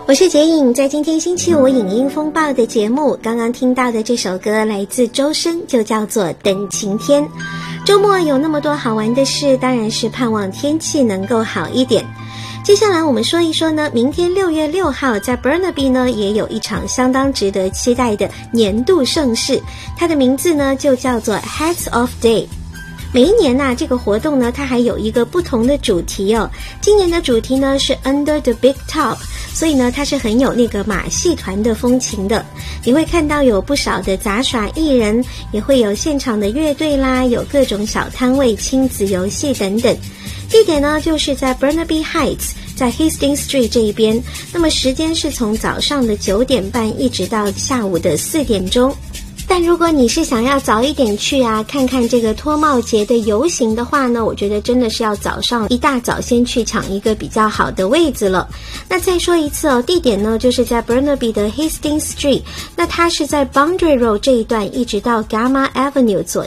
我是洁颖，在今天星期五影音风暴的节目，刚刚听到的这首歌来自周深，就叫做《等晴天》。周末有那么多好玩的事，当然是盼望天气能够好一点。接下来我们说一说呢，明天6月6号在 Burnaby 呢也有一场相当值得期待的年度盛事，它的名字呢就叫做 Hats Off Day。每一年这个活动呢它还有一个不同的主题哦。今年的主题呢是 Under the Big Top， 所以呢它是很有那个马戏团的风情的。你会看到有不少的杂耍艺人，也会有现场的乐队啦，有各种小摊位、亲子游戏等等。地点呢就是在 Burnaby Heights， 在 Hastings Street 这一边。那么时间是从早上的9点半一直到下午的4点钟。但如果你是想要早一点去看看这个脱帽节的游行的话呢，我觉得真的是要早上一大早先去抢一个比较好的位子了。那再说一次地点呢就是在 Burnaby 的 Hastings Street， 那它是在 Boundary Road 这一段一直到 Gamma Avenue 左